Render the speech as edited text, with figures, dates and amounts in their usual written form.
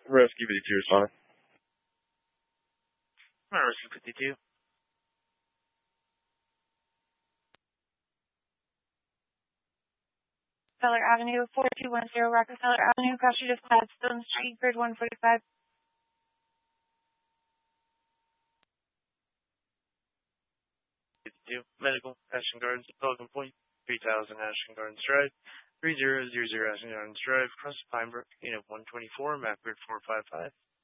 Rescue 52 responding. Rescue 52. Rockefeller Avenue, 4210 Rockefeller Avenue, Pasture just Gladstone Street, grid 145. 52. Medical, Ashton Gardens, Pelican Point, 3000 Ashton Gardens Drive, 3000 Ashton Gardens Drive, across Pinebrook, unit 124, map grid 455.